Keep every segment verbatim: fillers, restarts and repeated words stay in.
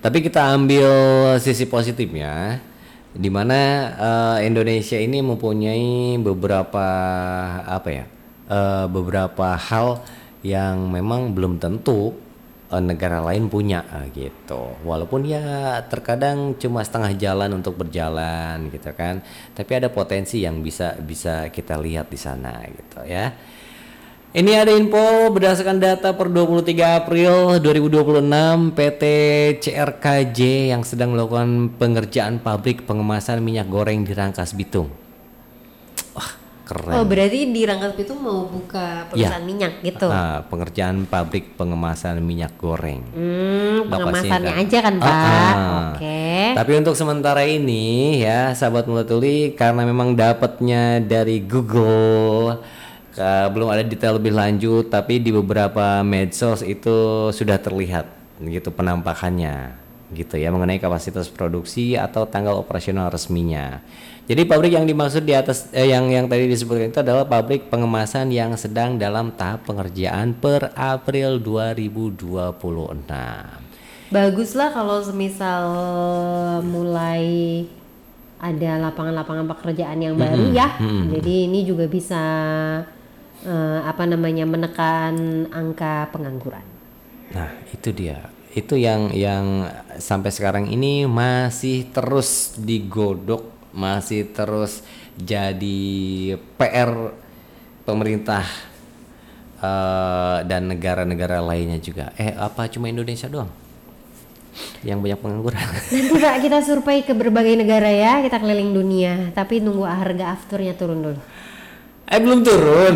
Tapi kita ambil sisi positifnya, di mana uh, Indonesia ini mempunyai beberapa apa ya, uh, beberapa hal yang memang belum tentu uh, negara lain punya uh, gitu. Walaupun ya terkadang cuma setengah jalan untuk berjalan gitu kan, tapi ada potensi yang bisa bisa kita lihat di sana gitu ya. Ini ada info berdasarkan data per dua puluh tiga April dua ribu dua puluh enam, P T C R K J yang sedang melakukan pengerjaan pabrik pengemasan minyak goreng di Rangkas Bitung. Wah, keren. Oh, berarti di Rangkas Bitung mau buka perusahaan ya. minyak gitu. Uh, pengerjaan pabrik pengemasan minyak goreng. Hmm, pengemasannya kan aja kan, Pak. Uh, uh. Oke. Okay. Tapi untuk sementara ini ya, sahabat Mula Tuli, karena memang dapatnya dari Google, Uh, belum ada detail lebih lanjut, tapi di beberapa medsos itu sudah terlihat gitu penampakannya gitu ya, mengenai kapasitas produksi atau tanggal operasional resminya. Jadi pabrik yang dimaksud di atas eh, yang yang tadi disebutkan itu adalah pabrik pengemasan yang sedang dalam tahap pengerjaan per April dua ribu dua puluh enam. Baguslah kalau semisal mulai ada lapangan-lapangan pekerjaan yang baru mm-hmm. ya. Mm-hmm. Jadi ini juga bisa Uh, apa namanya menekan angka pengangguran. Nah itu dia, itu yang yang sampai sekarang ini masih terus digodok, masih terus jadi P R pemerintah uh, dan negara-negara lainnya juga. Eh apa cuma Indonesia doang yang banyak pengangguran? Nanti Pak kita survei ke berbagai negara ya, kita keliling dunia, tapi nunggu harga afturnya turun dulu. Eh belum turun.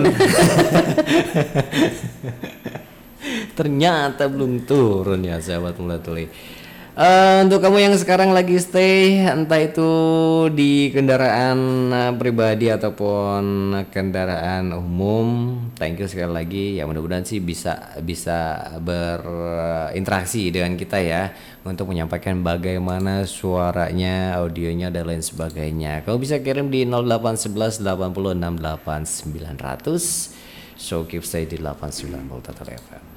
Ternyata belum turun ya sahabat Mula Tuli. Uh, untuk kamu yang sekarang lagi stay, entah itu di kendaraan uh, pribadi ataupun kendaraan umum, thank you sekali lagi. Ya mudah-mudahan sih bisa bisa berinteraksi dengan kita ya, untuk menyampaikan bagaimana suaranya, audionya dan lain sebagainya. Kamu bisa kirim di nol delapan satu satu delapan nol enam delapan sembilan nol nol. So keep stay di delapan sembilan Volta F M.